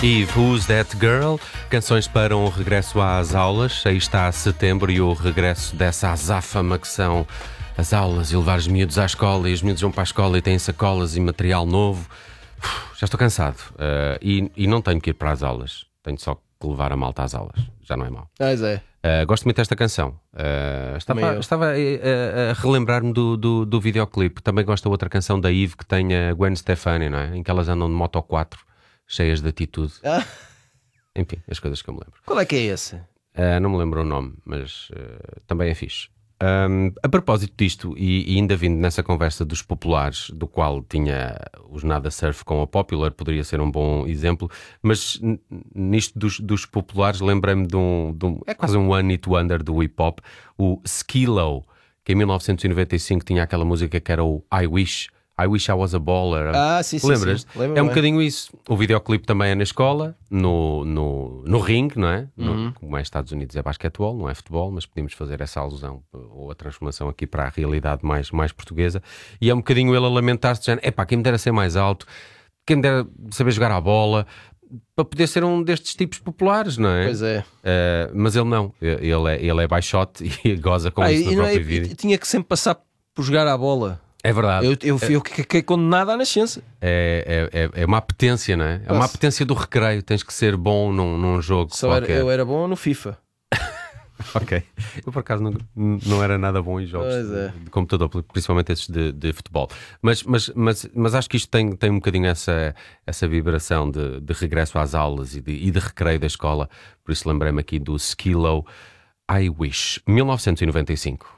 Eve, Who's That Girl? Canções para um regresso às aulas. Aí está setembro e o regresso dessa azáfama que são as aulas e levar os miúdos à escola, e os miúdos vão para a escola e têm sacolas e material novo. Já estou cansado e não tenho que ir para as aulas. Tenho só que levar a malta às aulas. Já não é mau. Pois é. Gosto muito desta canção. Estava a relembrar-me do videoclipe. Também gosto da outra canção da Eve que tem a Gwen Stefani, não é? Em que elas andam de Moto 4, cheias de atitude. Enfim, as coisas que eu me lembro. Qual é que é esse? Não me lembro o nome, mas também é fixe. A propósito disto, e ainda vindo nessa conversa dos populares, do qual tinha os Nada Surf com a Popular, poderia ser um bom exemplo, mas nisto dos populares lembrei-me de um é quase um one hit wonder do hip hop, o Skee-Lo, que em 1995 tinha aquela música que era o I Wish I Was a Baller. Sim. Lembras? Sim. Lembro, é um bocadinho isso. O videoclipe também é na escola, no ringue, não é? Como é Estados Unidos é basquetebol, não é futebol, mas podíamos fazer essa alusão ou a transformação aqui para a realidade mais portuguesa. E é um bocadinho ele a lamentar-se, dizendo: epá, quem me dera ser mais alto, quem me dera saber jogar à bola, para poder ser um destes tipos populares, não é? Pois é. Mas ele não. Ele é baixote e goza com isso no próprio vídeo. Tinha que sempre passar por jogar à bola. É verdade. Eu fiquei condenado à nascença. É uma apetência, não é? É uma apetência do recreio. Tens que ser bom num jogo qualquer. Eu era bom no FIFA. Ok. Eu, por acaso, não era nada bom em jogos de computador, principalmente esses de futebol. Mas acho que isto tem um bocadinho essa vibração de regresso às aulas e de recreio da escola. Por isso lembrei-me aqui do Skee-Lo, I Wish, 1995.